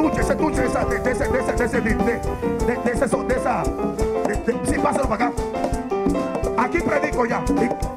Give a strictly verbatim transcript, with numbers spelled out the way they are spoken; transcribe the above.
estuche, ese estuche, esa, de, de, ese, de, ese, de, ese, de, de, de, de, ese, de esa, de, de, sí, pásalo para acá. Aquí predico ya.